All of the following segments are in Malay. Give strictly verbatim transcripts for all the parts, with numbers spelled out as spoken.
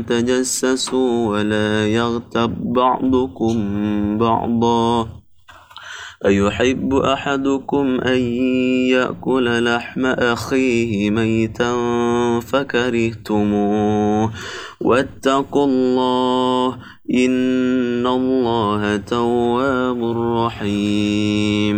تجسسوا ولا يغتب بعضكم بعضا أيحب أحدكم أن يأكل لحم أخيه ميتا فكرهتموه واتقوا الله إن الله تواب رحيم.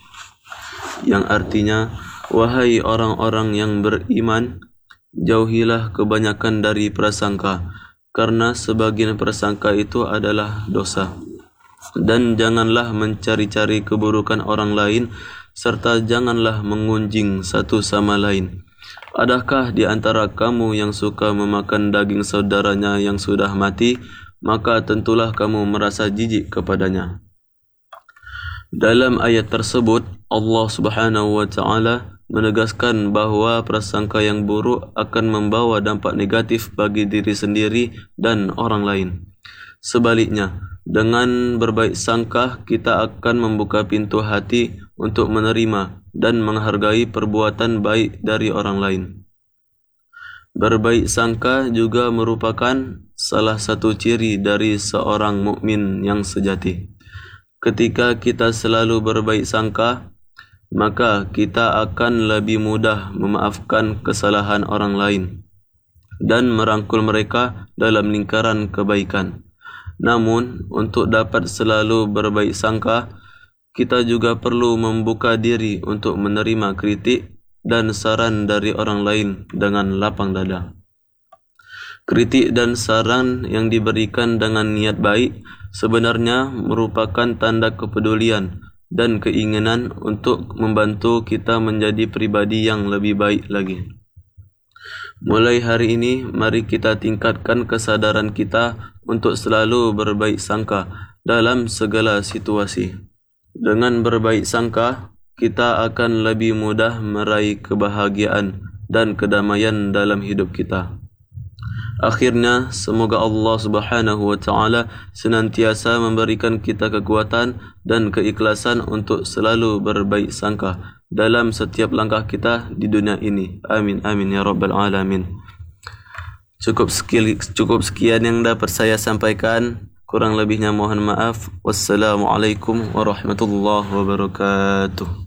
Yang artinya, wahai orang-orang yang beriman, jauhilah kebanyakan dari prasangka, karena sebagian prasangka itu adalah dosa. Dan janganlah mencari-cari keburukan orang lain, serta janganlah mengunjing satu sama lain. Adakah di antara kamu yang suka memakan daging saudaranya yang sudah mati, maka tentulah kamu merasa jijik kepadanya. Dalam ayat tersebut, Allah Subhanahu wa taala menegaskan bahawa prasangka yang buruk akan membawa dampak negatif bagi diri sendiri dan orang lain. Sebaliknya, dengan berbaik sangka kita akan membuka pintu hati untuk menerima dan menghargai perbuatan baik dari orang lain. Berbaik sangka juga merupakan salah satu ciri dari seorang mukmin yang sejati. Ketika kita selalu berbaik sangka, maka kita akan lebih mudah memaafkan kesalahan orang lain dan merangkul mereka dalam lingkaran kebaikan. Namun, untuk dapat selalu berbaik sangka, kita juga perlu membuka diri untuk menerima kritik dan saran dari orang lain dengan lapang dada. Kritik dan saran yang diberikan dengan niat baik sebenarnya merupakan tanda kepedulian dan keinginan untuk membantu kita menjadi pribadi yang lebih baik lagi. Mulai hari ini, mari kita tingkatkan kesadaran kita untuk selalu berbaik sangka dalam segala situasi. Dengan berbaik sangka, kita akan lebih mudah meraih kebahagiaan dan kedamaian dalam hidup kita. Akhirnya, semoga Allah Subhanahu wa taala senantiasa memberikan kita kekuatan dan keikhlasan untuk selalu berbaik sangka dalam setiap langkah kita di dunia ini. Amin amin ya rabbal alamin. Cukup sekian, cukup sekian yang dapat saya sampaikan. Kurang lebihnya mohon maaf. Wassalamualaikum warahmatullahi wabarakatuh.